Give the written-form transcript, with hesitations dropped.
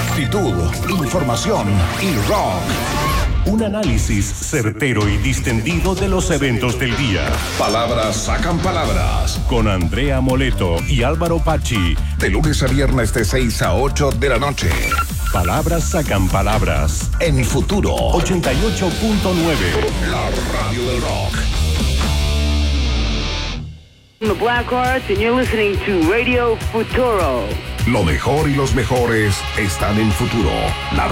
actitud, información y rock. Un análisis certero y distendido de los eventos del día. Palabras sacan palabras. Con Andrea Moleto y Álvaro Pachi. De lunes a viernes de 6 a 8 de la noche. Palabras sacan palabras. En Futuro 88.9. La radio del rock. I'm the Black Hearts and you're listening to Radio Futuro. Lo mejor y los mejores están en Futuro, la